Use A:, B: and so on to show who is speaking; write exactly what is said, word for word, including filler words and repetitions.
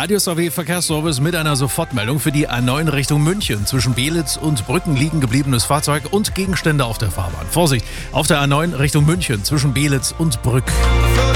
A: Radius A W Verkehrsservice mit einer Sofortmeldung für die A neun Richtung München. Zwischen Beelitz und Brücken liegen gebliebenes Fahrzeug und Gegenstände auf der Fahrbahn. Vorsicht, auf der A neun Richtung München zwischen Beelitz und Brück.